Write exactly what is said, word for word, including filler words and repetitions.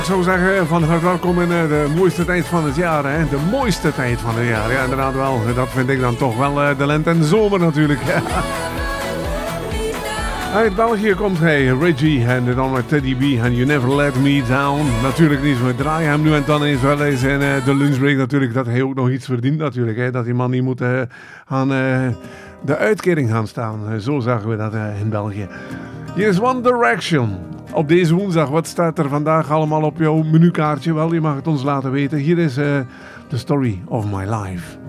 Ik zou zeggen, van harte welkom in de mooiste tijd van het jaar. Hè? De mooiste tijd van het jaar. Ja, inderdaad wel. Dat vind ik dan toch wel de lente en de zomer natuurlijk. Uit België komt hij, Reggie, en dan met Teddy B en You Never Let Me Down. Natuurlijk niet, we draaien hem nu en dan eens wel eens in uh, de lunchbreak natuurlijk, dat hij ook nog iets verdient natuurlijk. Hè? Dat die man niet moet uh, aan uh, de uitkering gaan staan. Uh, zo zagen we dat uh, in België. Hier is One Direction. Op deze woensdag, wat staat er vandaag allemaal op jouw menukaartje? Wel, je mag het ons laten weten. Hier is uh, The Story of My Life.